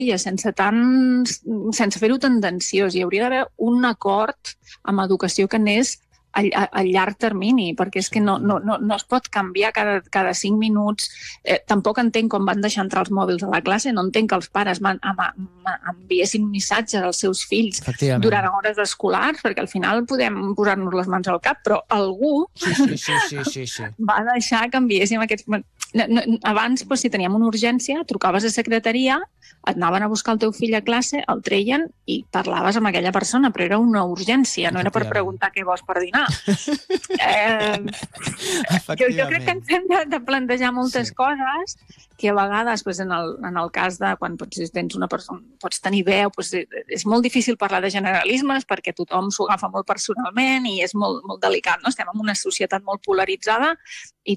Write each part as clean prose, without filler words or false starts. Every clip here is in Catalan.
sense fer-ho tendenciós. Hi hauria d'haver un acord amb educació que anés a llarg termini, perquè és que no es pot canviar cada 5 minuts. Tampoc entenc com van deixar entrar els mòbils a la classe, no entenc que els pares enviessin missatges als seus fills durant hores escolars, perquè al final podem posar-nos les mans al cap, però algú va deixar que enviéssim aquests... Abans, si teníem una urgència, trucaves a secretaria, et anaven a buscar el teu fill a classe, el treien i parlaves amb aquella persona, però era una urgència, no era per preguntar què vols per dinar. Jo crec que ens hem de plantejar moltes coses que a vegades, en el cas de quan tens una persona, pots tenir veu, és molt difícil parlar de generalismes perquè tothom s'ho agafa molt personalment i és molt, molt delicat, no? Estem en una societat molt polaritzada i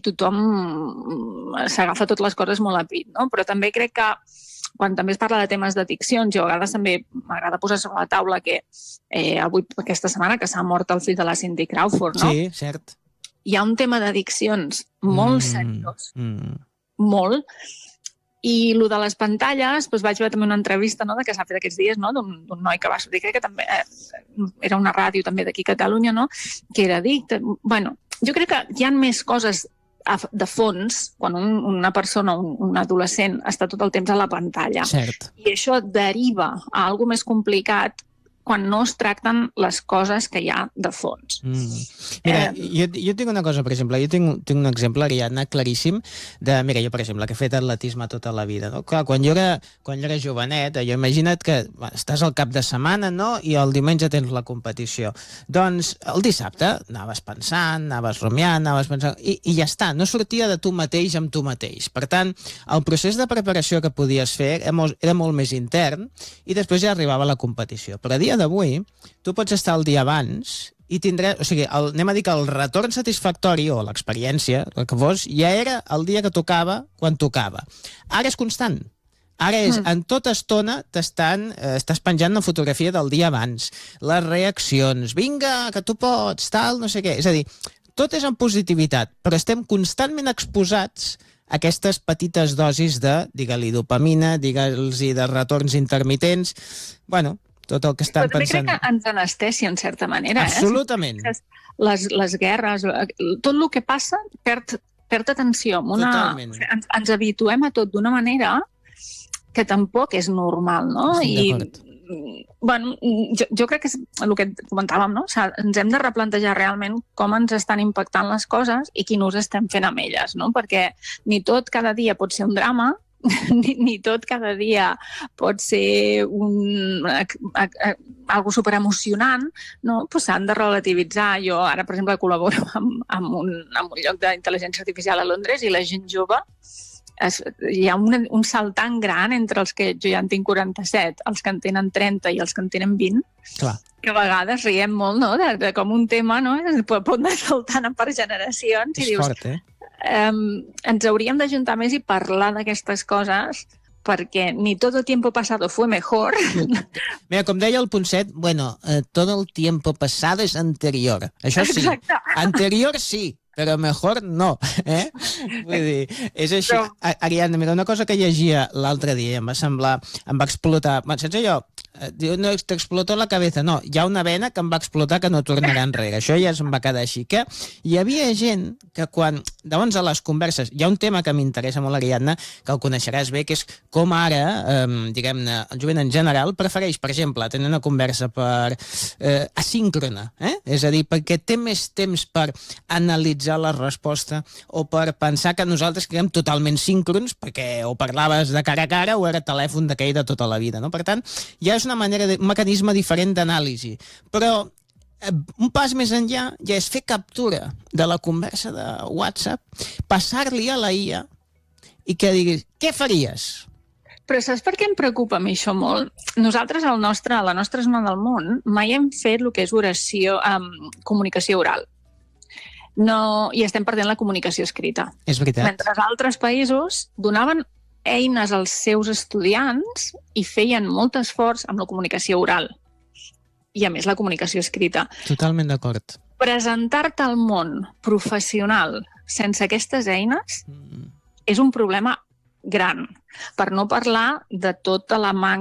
tothom s'agafa totes les coses molt a pit, no? Però també crec que quan també es parla de temes d'addiccions, jo a vegades també m'agrada posar sobre la taula que avui, aquesta setmana, que s'ha mort el fill de la Cindy Crawford, no? Sí, cert. Hi ha un tema d'addiccions molt seriós, molt, i el de les pantalles, vaig veure també una entrevista que s'ha fet aquests dies d'un noi que va sortir, crec que també era una ràdio també d'aquí a Catalunya, no? Que era addicte. Bueno, jo crec que hi ha més coses de fons, quan una persona, un adolescent, està tot el temps a la pantalla. Cert. I això deriva a alguna més complicat quan no es tracten les coses que hi ha de fons. Mira, jo tinc una cosa, per exemple, jo tinc un exemple, Ariadna, claríssim, mira, jo, per exemple, que he fet atletisme tota la vida, no? Clar, quan jo era jovenet, jo imagina't que estàs al cap de setmana, no?, i el diumenge tens la competició. Doncs el dissabte anaves pensant, anaves rumiant, i ja està, no sortia de tu mateix amb tu mateix. Per tant, el procés de preparació que podies fer era molt més intern i després ja arribava la competició. Però a dia d'avui, tu pots estar el dia abans i tindràs... O sigui, anem a dir que el retorn satisfactori o l'experiència, el que fos, ja era el dia que tocava, quan tocava. Ara és constant. Ara és, en tota estona estàs penjant una fotografia del dia abans, les reaccions, vinga, que tu pots, tal, no sé què. És a dir, tot és en positivitat, però estem constantment exposats a aquestes petites dosis de, digue-li, dopamina, digue-li, de retorns intermitents... Bueno, tot el que estan pensant... Però també crec que ens anestesia, en certa manera. Absolutament. Les guerres, tot el que passa perd atenció. Totalment. Ens habituem a tot d'una manera que tampoc és normal, no? Estic d'acord. Bueno, jo crec que és el que comentàvem, no? O sigui, ens hem de replantejar realment com ens estan impactant les coses i quin ús estem fent amb elles, no? Perquè ni tot cada dia pot ser un drama, ni tot cada dia pot ser algo superemocionant, no? Pues s'han de relativitzar. Jo ara, per exemple, col·laboro amb un lloc d'intel·ligència artificial a Londres i la gent jove, hi ha un salt tan gran entre els que jo ja en tinc 47, els que en tenen 30 i els que en tenen 20, clar, que a vegades riem molt, no?, de com un tema, no?, pot anar saltant per generacions. És i dius, fort, ens hauríem d'ajuntar més i parlar d'aquestes coses, perquè ni todo tiempo pasado fue mejor. Mira, com deia el Ponset, bueno, todo el tiempo pasado es anterior. Això sí, exacte. Anterior sí, però mejor no, Vull dir, és així. Però... Ariadna, mira, una cosa que llegia l'altre dia em va explotar, saps allò? Diu, no, t'explotó la cabeza. No, hi ha una vena que em va explotar que no tornarà enrere. Això ja em va quedar així. Que hi havia gent que quan... Llavors, a les converses, hi ha un tema que m'interessa molt, Ariadna, que el coneixeràs bé, que és com ara, diguem-ne, el jovent en general prefereix, per exemple, tenir una conversa asíncrona, És a dir, perquè té més temps per analitzar la resposta o per pensar que nosaltres quedem totalment síncrons, perquè o parlaves de cara a cara o era telèfon d'aquell de tota la vida, no? Per tant, ja és un mecanisme diferent d'anàlisi. Però un pas més enllà ja és fer captura de la conversa de WhatsApp, passar-li a la IA i que diguis, què faries? Però saps per què em preocupa a mi això molt? Nosaltres, a la nostra zona del món, mai hem fet el que és oració, comunicació oral. No, i estem perdent la comunicació escrita. És veritat. Mentre altres països donaven eines als seus estudiants i feien molt esforç amb la comunicació oral i, a més, la comunicació escrita. Totalment d'acord. Presentar-te al món professional sense aquestes eines és un problema gran, per no parlar de tota la manca